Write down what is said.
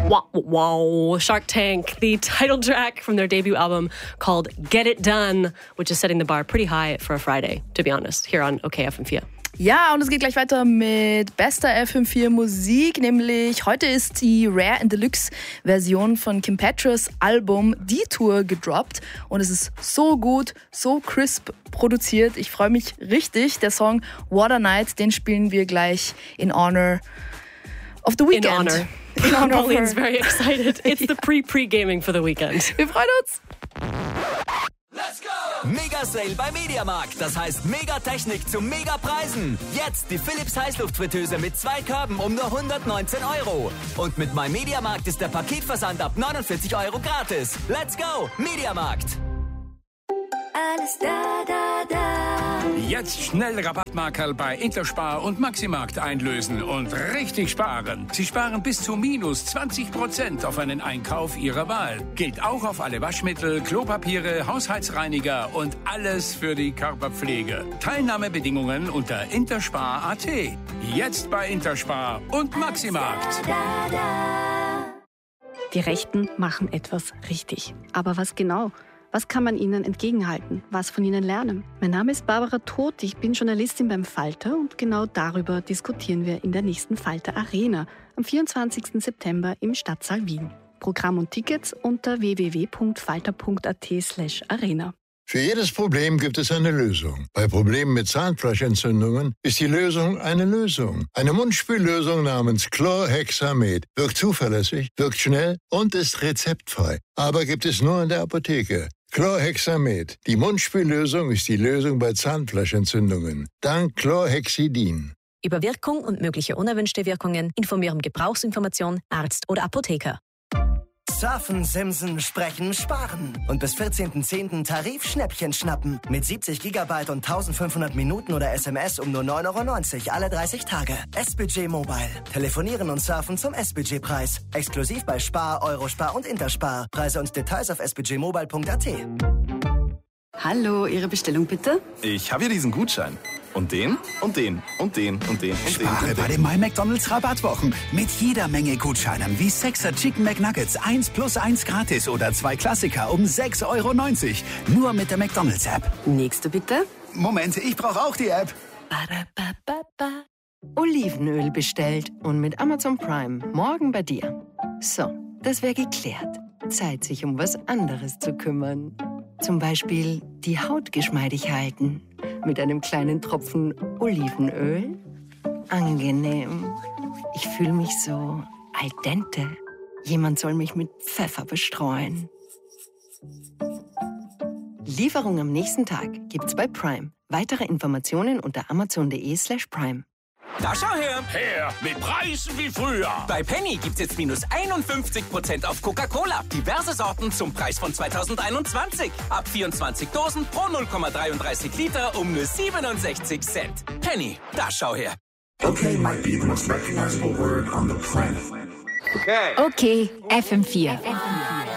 Wow, wow. Shark Tank, the title track from their debut album called Get It Done, which is setting the bar pretty high for a Friday, to be honest, here on OK FM4. Ja, und es geht gleich weiter mit bester FM4 Musik, nämlich heute ist die Rare and Deluxe Version von Kim Petras Album Detour gedroppt und es ist so gut, so crisp produziert. Ich freue mich richtig. Der Song Water Night, den spielen wir gleich in honor of the weekend. In honor. Pauline's very excited. It's the pre-gaming for the weekend. Wir freuen uns. Let's go! Mega-Sale bei Mediamarkt. Das heißt Megatechnik zu Megapreisen. Jetzt die Philips Heißluftfritteuse mit 2 Körben um nur 119 €. Und mit MyMediamarkt ist der Paketversand ab 49 € gratis. Let's go! Mediamarkt. Alles da, da, da. Jetzt schnell Rabattmarkerl bei Interspar und Maximarkt einlösen und richtig sparen. Sie sparen bis zu minus 20% auf einen Einkauf Ihrer Wahl. Gilt auch auf alle Waschmittel, Klopapiere, Haushaltsreiniger und alles für die Körperpflege. Teilnahmebedingungen unter interspar.at. Jetzt bei Interspar und Maximarkt. Die Rechten machen etwas richtig. Aber was genau? Was kann man ihnen entgegenhalten? Was von ihnen lernen? Mein Name ist Barbara Todt, ich bin Journalistin beim Falter und genau darüber diskutieren wir in der nächsten Falter Arena am 24. September im Stadtsaal Wien. Programm und Tickets unter www.falter.at/arena. Für jedes Problem gibt es eine Lösung. Bei Problemen mit Zahnfleischentzündungen ist die Lösung eine Lösung. Eine Mundspüllösung namens Chlorhexamet wirkt zuverlässig, wirkt schnell und ist rezeptfrei. Aber gibt es nur in der Apotheke. Chlorhexamet. Die Mundspüllösung ist die Lösung bei Zahnfleischentzündungen. Dank Chlorhexidin. Über Wirkung und mögliche unerwünschte Wirkungen informieren Gebrauchsinformation, Arzt oder Apotheker. Surfen, Simsen, Sprechen, Sparen. Und bis 14.10. Tarifschnäppchen schnappen. Mit 70 GB und 1500 Minuten oder SMS um nur 9,90 € alle 30 Tage. S-Budget Mobile. Telefonieren und surfen zum S-Budget-Preis. Exklusiv bei Spar, Eurospar und Interspar. Preise und Details auf sbudgetmobile.at. Hallo, Ihre Bestellung bitte? Ich habe hier diesen Gutschein. Und den, und den, und den, und den, und Spare den. bei den My McDonald's Rabattwochen. Mit jeder Menge Gutscheinen wie 6er Chicken McNuggets 1+1 gratis oder 2 Klassiker um 6,90 €. Nur mit der McDonald's App. Nächste bitte? Moment, ich brauche auch die App. Olivenöl bestellt und mit Amazon Prime morgen bei dir. So, das wäre geklärt. Zeit, sich um was anderes zu kümmern. Zum Beispiel die Haut geschmeidig halten. Mit einem kleinen Tropfen Olivenöl. Angenehm. Ich fühle mich so al dente. Jemand soll mich mit Pfeffer bestreuen. Lieferung am nächsten Tag gibt's bei Prime. Weitere Informationen unter amazon.de/prime. Da schau her! Her mit Preisen wie früher. Bei Penny gibt's jetzt minus 51% auf Coca-Cola. Diverse Sorten zum Preis von 2021. Ab 24 Dosen pro 0,33 Liter um nur 67 Cent. Penny, da schau her. Okay might be the most recognizable word on the planet. Okay, FM4.